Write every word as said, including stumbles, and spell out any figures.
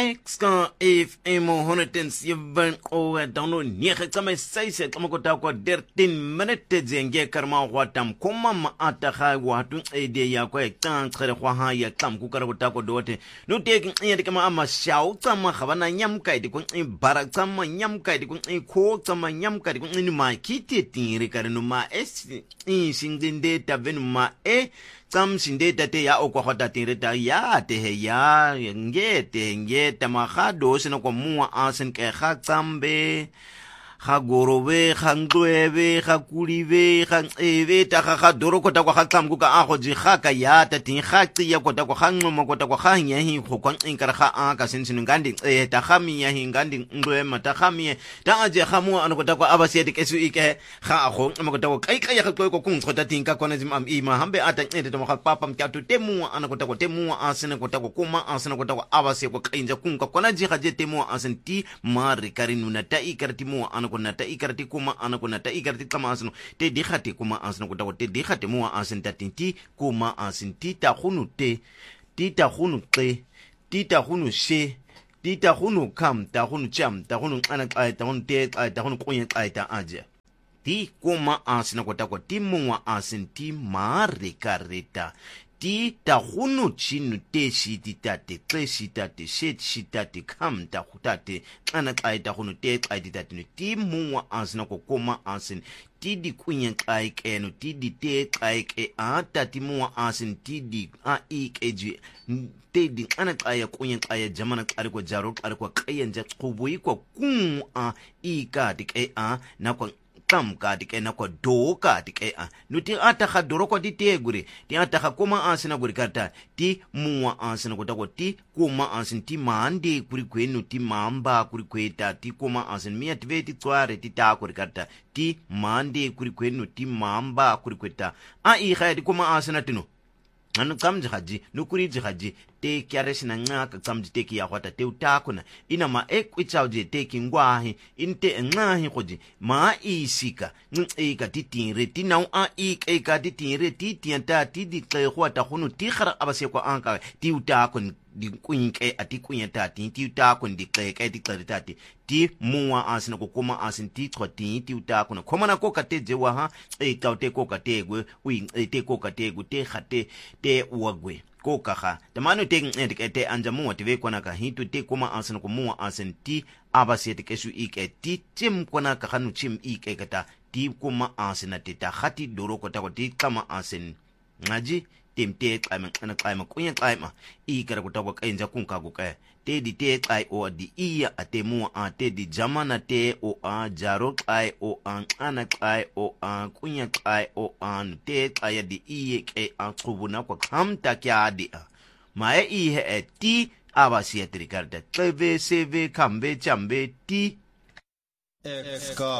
Exka if emo honetens yevn o dano nege tsama saise tsama kota kwa thirteen minutes zenge karma watam koma ma ataga watu ede ya kwa tang tsere kwa ha ya tam ku kara kota ko dote no teki yede kama ama shau tsama khabana nyam kai di kun bara tsama nyam kai di kun ko tsama nyam kai di kun ma kiti tiri kare no ma es in singinde taven ma e Sam sinde tate ya okwa khota tire ta ya te he ya nge te nge ta ma kha do sino ko mua asen ke kha tsambe kha gorobe kha ngwebe kha kulibe kha ebe ta kha kha doro kota kwa kha tsam ku ka a go ji kha ka ya ta tin kha tsi ya kota kwa kha ngmo kota kwa kha nya hi go kwa nkara kha a ka sen sino ngandi e ta kha mi ya hi ngandi ngwe ma ta kha mi ta aje kha mu an kota kwa abase de kesu ike kha a go ma kota kwa kai kai ya kha ko kung kota tin ka kona zim am i ma hambe ata ngede to kha papa mka tu temu an kota kwa temu a sen kota kwa kuma a sen kota kwa abase kwa kainja kung ka kona ji kha je temu a sen ti ma re karinu na ta ikarti mu an kona ta ikarti kuma an kona ta ikarti kama asno te dikhati kuma asno kota kwa te dikhati mu a sen ta tinti kuma a sen ti ta khunu te ti ta khunu te ti ta khunu she ti ta khunu kam ta khunu cham ta khunu ana ta khunu te ta khunu kunya ta aje ti kuma asina kota kwa ti mwa asin ti marikareta ti ta khunu chinu te shiti tate tle shitate shet shitate kam ta khutate ana ta ta khunu te ta tate ti mwa asina ko kuma asin ti di kunya kai keno ti di te kai ke ata ti mwa asin ti di a ikeji te di ana kaya kunya kaya jamana kare ko jaro kare ko kayan ja tsubuyi ko kun a ika dik a na ko kam ka dike na ko do ka dike a nuti ata kha doro ko di te gure ti ata kha kuma asina gure karta ti muwa asina ko ta ko ti kuma asin ti mande kuri kwenu ti mamba kuri kweta ti kuma asin mi atve ti tsware ti ta kuri karta ti mande kuri kwenu ti mamba kuri kweta a i kha di kuma asina tino anu kamji haji nukuri jihaji te kiareshi na ngaka kamji teki ya kwata te utakuna ina ma ekwichawje teki ngwahi inte ngahi koji ma isika ngika titinre tinau a ika titinre titianta tidikle kwata hunu tikhara abase kwa anka ti utakun di kuinke ati kunyata ti ti utakun dikleke diklere tati ti muwa asina ko kuma asin ti twati ti utakuna koma na ko kateje wa ha e kaute ko kategwe wi te ko kategwe te khate te uagwe ko kaha tamanu te ngedikete anjamu wative kwana ka hitu te kuma asina ko muwa asin ti abase te kesu ike ti tim kwana ka hanu chim ike kata ti kuma asina te ta khati doro ko ta ko ti kama asin ngaji temte klaima ana klaima kunya klaima I kara kutawa kainja kunka kuka te di te klai o di iya atemu a te di jamana te o a jaro klai o a ana klai o a kunya klai o a te klai di iye ke a kubuna kwa kamta kya di a mae ihe e ti abasi ya trikarta tv cv kambe chambe ti Exka